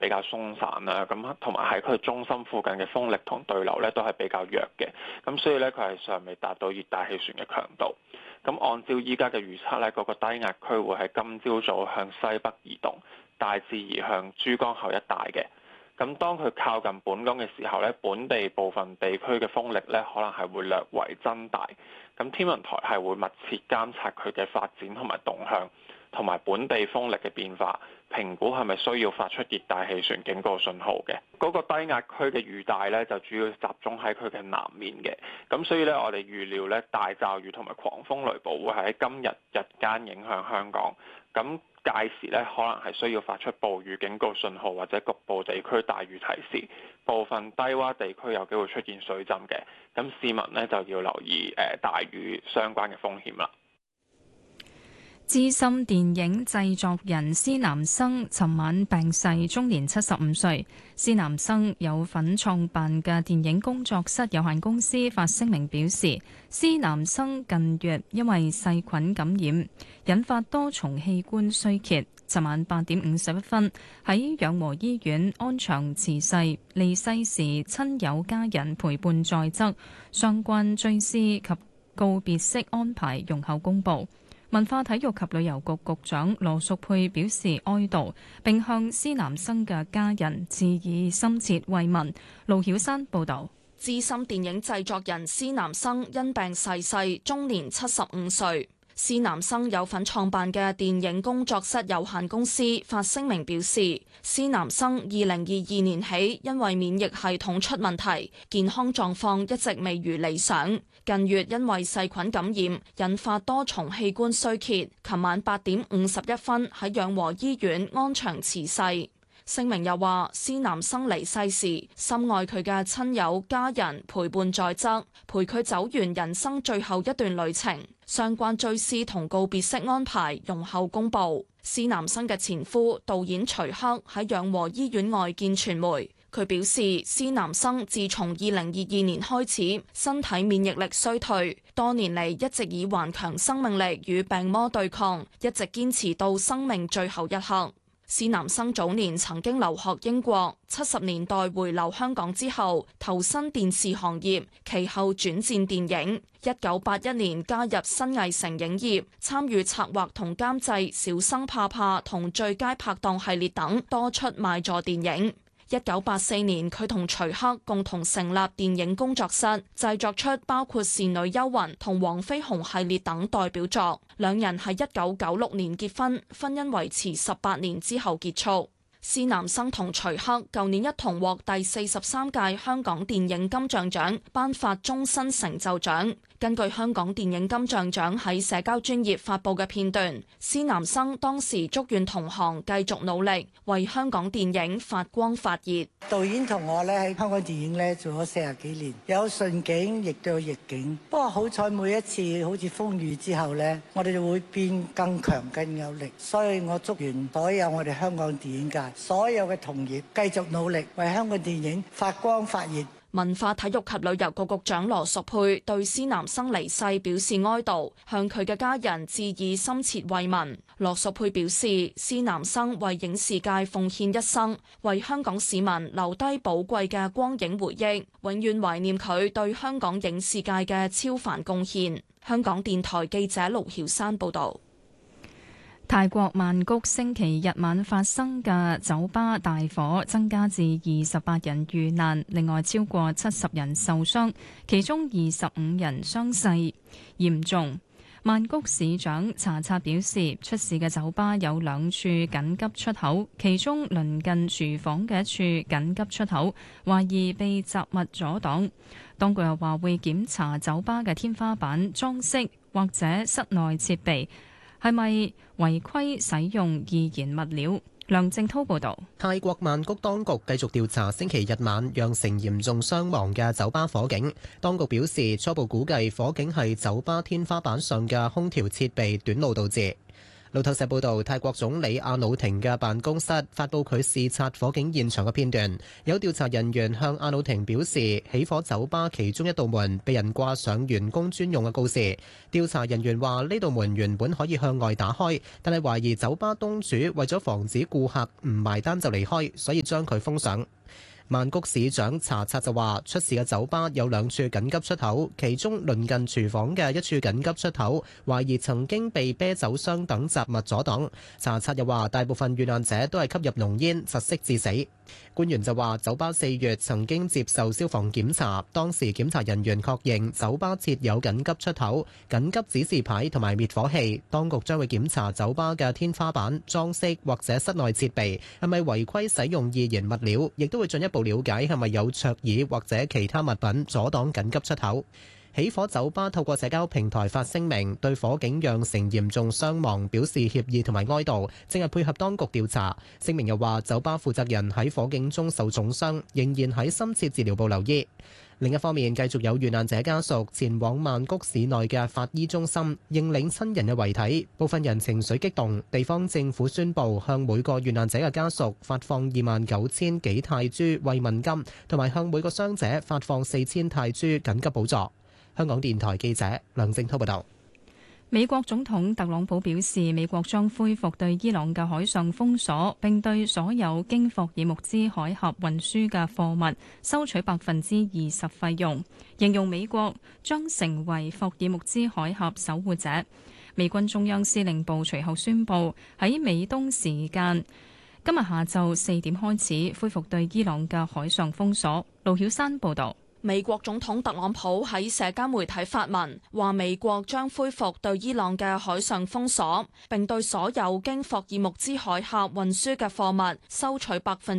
比較鬆散啦，咁同埋喺佢中心附近嘅風力同對流咧都係比較弱嘅，咁所以咧佢係尚未達到熱帶氣旋嘅強度。咁按照依家嘅預測咧，嗰個低壓區會喺今朝早向西北移動，大致移向珠江口一帶嘅。咁當佢靠近本港嘅時候咧，本地部分地區嘅風力咧可能係會略為增大。咁天文台係會密切監察佢嘅發展同埋動向，同埋本地風力嘅變化，評估係咪需要發出熱帶氣旋警告信號嘅。嗰個低壓區嘅雨帶咧就主要集中喺佢嘅南面嘅，咁所以咧我哋預料咧大驟雨同埋狂風雷暴會喺今日日間影響香港。咁屆時咧可能係需要發出暴雨警告信號或者局部地區大雨提示，部分低洼地區有機會出現水浸嘅。咁市民咧就要留意大雨相關嘅風險啦。 資深電影製作人施南生尋晚病逝，終年75歲。施南生有份創辦嘅電影工作室有限公司發聲明表示，施南生近月因為細菌感染，引發多重器官衰竭。尋晚8點51分喺養和醫院安詳辭世，離世時親友家人陪伴在側，相關追思及告別式安排容後公佈。文化體育及旅遊局局長羅淑佩表示哀悼，並向施南生嘅家人致以深切慰問。盧曉山報導。 資深電影製作人施南生因病逝世，終年75歲。施南生有份創辦嘅電影工作室有限公司發聲明表示，施南生2022年起因為免疫系統出問題，健康狀況一直未如理想。近月因為細菌感染，引發多重器官衰竭。琴晚8點51分喺養和醫院安詳辭世。聲明又話，施南生離世時，深愛佢嘅親友家人陪伴在側，陪佢走完人生最後一段旅程。相關追思同告別式安排容後公佈。施南生嘅前夫導演徐克喺養和醫院外見傳媒，佢表示施南生自從2022年開始，身體免疫力衰退，多年嚟一直以頑強生命力與病魔對抗，一直堅持到生命最後一刻。施南生早年曾經留學英國，70年代回流香港之後，投身電視行業，其後轉戰電影。1981年加入新藝城影業，參與策劃同監製《小生怕怕》同《最佳拍檔》系列等多出賣座電影。1984年，佢同徐克共同成立電影工作室，製作出包括《倩女幽魂》同《黃飛鴻》系列等代表作。兩人喺1996年結婚，婚姻維持18年之後結束。施南生同徐克舊年一同獲第43屆香港電影金像獎頒發終身成就獎。根據香港電影金像獎喺社交專頁發佈嘅片段，施南生當時祝願同行繼續努力，為香港電影發光發熱。 導演同我咧喺香港電影咧做咗40幾年，有順境亦都有逆境。不過好彩每一次好似風雨之後咧，我哋就會變更強更有力。所以我祝願所有我哋香港電影界所有嘅同業繼續努力，為香港電影發光發熱。 文化體育及旅遊局局長羅淑佩對施南生離世表示哀悼，向佢嘅家人致以深切慰問。羅淑佩表示，施南生為影視界奉獻一生，為香港市民留低寶貴嘅光影回憶，永遠懷念佢對香港影視界嘅超凡貢獻。香港電台記者盧曉山報導。 泰國曼谷星期日晚發生嘅酒吧大火，增加至28人遇難，另外超過70人受傷，其中25人傷勢嚴重。曼谷市長查察表示，出事嘅酒吧有2處緊急出口，其中鄰近廚房嘅一處緊急出口懷疑被雜物阻擋。當局又話會檢查酒吧嘅天花板裝飾或者室內設備係咪違規使用易燃物料？梁正滔報導。 泰國曼谷當局繼續調查星期日晚釀成嚴重傷亡嘅酒吧火警。當局表示，初步估計火警係酒吧天花板上嘅空調設備短路導致。 路透社報道，泰國總理阿努廷嘅辦公室發布佢視察火警現場嘅片段。有調查人員向阿努廷表示，起火酒吧其中一道門被人掛上員工專用嘅告示。調查人員話，呢道門原本可以向外打開，但係懷疑酒吧東主為咗防止顧客唔埋單就離開，所以將佢封上。曼谷市長查察就話，出事嘅酒吧有2處緊急出口，其中鄰近廚房嘅1處緊急出口，懷疑曾經被啤酒箱等雜物阻擋。查察又話，大部分遇難者都係吸入濃煙窒息致死。官員就話，酒吧4月曾經接受消防檢查，當時檢查人員確認酒吧設有緊急出口、緊急指示牌同埋滅火器。當局將會檢查酒吧嘅天花板、裝飾或者室內設備係咪違規使用易燃物料，亦都會進一步了解係咪有桌椅或者其他物品阻擋緊急出口。起火酒吧透過社交平台發聲明，對火警釀成嚴重傷亡表示歉意同埋哀悼，正係配合當局調查。聲明又話，酒吧負責人喺火警中受重傷，仍然喺深切治療部留醫。另一方面，繼續有遇難者家屬前往曼谷市內嘅法醫中心認領親人嘅遺體，部分人情緒激動。地方政府宣布向每個遇難者嘅家屬發放29,000幾泰銖慰問金，同埋向每個傷者發放4,000泰銖緊急補助。香港電台記者梁正滔報道。 美國總統特朗普表示，美國將恢復對伊朗嘅海上封鎖，並對所有經霍爾木茲海峽運輸嘅貨物收取20%費用，形容美國將成為霍爾木茲海峽守護者。美軍中央司令部隨後宣布，喺美東時間今日下晝4點開始恢復對伊朗嘅海上封鎖。盧曉山報導。 美國總統特朗普喺社交媒體發文，話美國將恢復對伊朗嘅海上封鎖，並對所有經霍爾木茲海峽運輸嘅貨物收取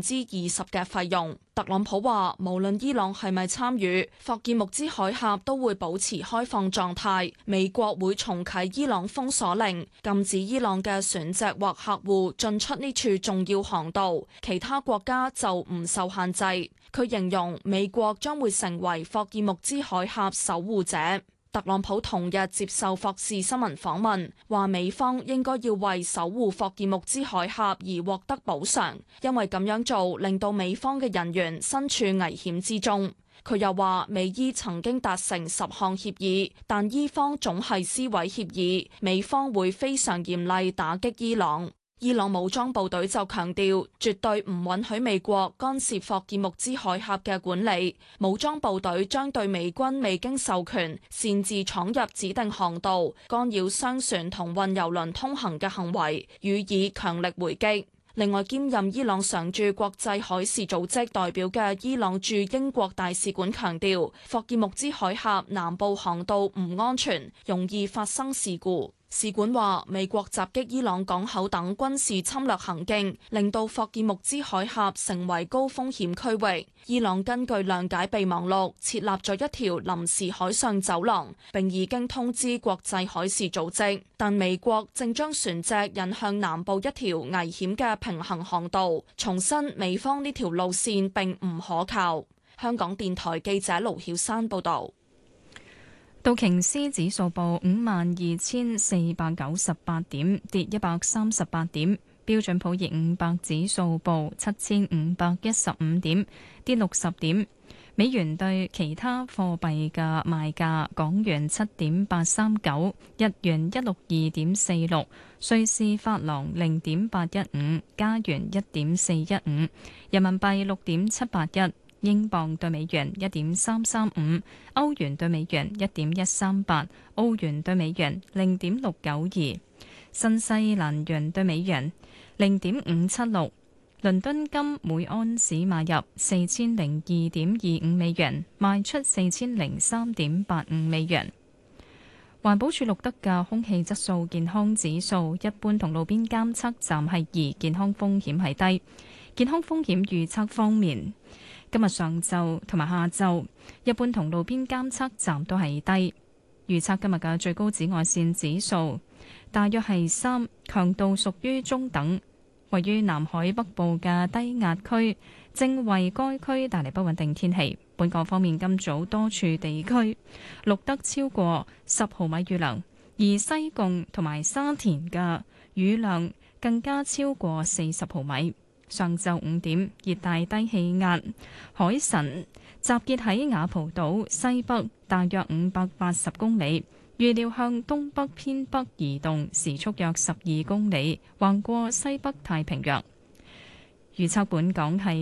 20%嘅費用。特朗普話，無論伊朗係咪參與，霍爾木茲海峽都會保持開放狀態。美國會重啟伊朗封鎖令，禁止伊朗嘅船隻或客戶進出呢處重要航道，其他國家就唔受限制。佢形容美國將會成為霍爾木茲海峽守護者。特朗普同日接受霍士新聞訪問，話美方應該要為守護霍爾木茲海峽而獲得補償，因為咁樣做令到美方嘅人員身處危險之中。佢又話美伊曾經達成10項協議，但伊方總係撕毀協議，美方會非常嚴厲打擊伊朗。伊朗武裝部隊就強調，絕對唔允許美國干涉霍爾木茲海峽嘅管理。武裝部隊將對美軍未經授權擅自闖入指定航道、干擾商船同運油輪通行嘅行為予以強力回擊。另外，兼任伊朗常駐國際海事組織代表嘅伊朗駐英國大使館強調，霍爾木茲海峽南部航道唔安全，容易發生事故。使館話，美國襲擊伊朗港口等軍事侵略行徑，令到霍爾木茲海峽成為高風險區域。伊朗根據諒解備忘錄設立咗一條臨時海上走廊，並已經通知國際海事組織，但美國正將船隻引向南部一條危險嘅平行航道，重申美方呢條路線並唔可靠。香港電台記者盧曉山報導。 道瓊斯指數報52,498點，跌138點。標準普爾500指數報7,515點，跌60點。美元對其他貨幣嘅賣價：港元7.839，日元162.46，瑞士法郎0.815，加元1.415，人民幣6.781。英鎊對美元1.335，歐元對美元1.138，澳元對美元0.692，新西蘭元對美元0.576。倫敦金每安士買入4002.25美元，賣出4003.85美元。環保署錄得嘅空氣質素健康指數，一般同路邊監測站係2，健康風險係低。健康風險預測方面，今日上晝同埋下晝，一般同路邊監測站都係低。預測今日嘅最高紫外線指數大約係3，強度屬於中等。位於南海北部嘅低壓區正為該區帶嚟不穩定天氣。本港方面，今早多處地區錄得超過10毫米雨量，而西貢同埋沙田嘅雨量更加超過40毫米。上晝5點，熱帶低氣壓海神集結喺雅蒲島西北大約580公里，預料向東北偏北移動，時速約12公里，橫過西北太平洋。預測本港係